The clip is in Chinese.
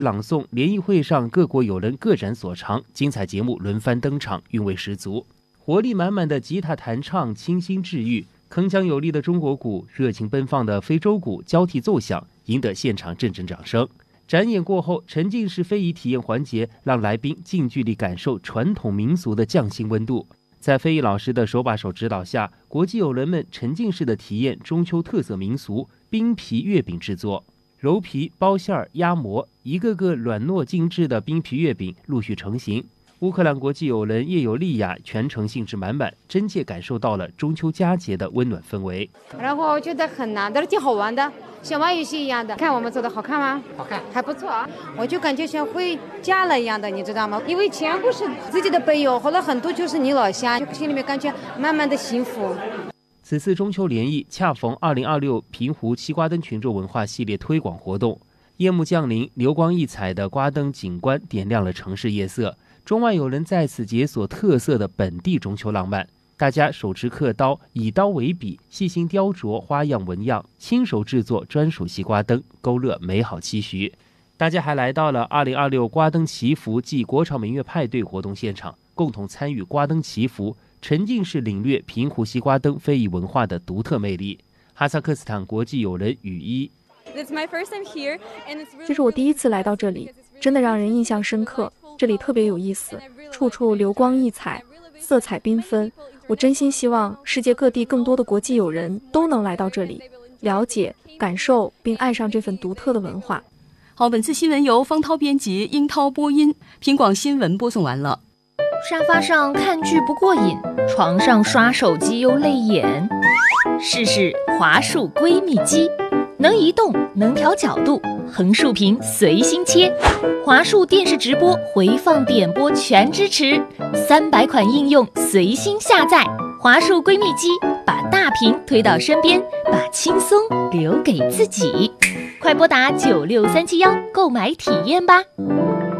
朗诵联谊会上各国友人各展所长，精彩节目轮番登场，韵味十足。活力满满的吉他弹唱清新治愈，铿锵有力的中国鼓，热情奔放的非洲鼓交替奏响，赢得现场阵阵掌声。展演过后，沉浸式非遗体验环节让来宾近距离感受传统民俗的匠心温度。在非遗老师的手把手指导下，国际友人们沉浸式的体验中秋特色民俗冰皮月饼制作。揉皮、包馅儿、压模，一个个软糯精致的冰皮月饼陆续成型。乌克兰国际友人叶尤利亚全程兴致满满，真切感受到了中秋佳节的温暖氛围。 然后我觉得很难，但是挺好玩的，像玩游戏一样的。看我们做的好看吗？好看，还不错啊。我就感觉像回家了一样的，你知道吗？因为全部是自己的朋友，后来很多就是你老乡，就心里面感觉满满的幸福。 此次中秋联谊恰逢2026平湖西瓜灯群众文化系列推广活动，夜幕降临，流光溢彩的瓜灯景观点亮了城市夜色。中外友人在此解锁特色的本地中秋浪漫，大家手持刻刀，以刀为笔，细心雕琢花样纹样，亲手制作专属西瓜灯，勾勒美好期许。大家还来到了2026瓜灯祈福暨国潮明月派对活动现场，共同参与瓜灯祈福，沉浸式领略平湖西瓜灯非遗文化的独特魅力。哈萨克斯坦国际友人雨衣， 这是我第一次来到这里，真的让人印象深刻。这里特别有意思，处处流光溢彩，色彩缤纷。我真心希望世界各地更多的国际友人都能来到这里，了解、感受并爱上这份独特的文化。 好，本次新闻由方涛编辑，英涛播音，苹广新闻播送完了。 沙发上看剧不过瘾，床上刷手机又累眼，试试华数闺蜜机，能移动，能调角度，横竖屏随心切，华数电视直播回放点播全支持，300款应用随心下载。华数闺蜜机，把大屏推到身边，把轻松留给自己。快拨打96371购买体验吧。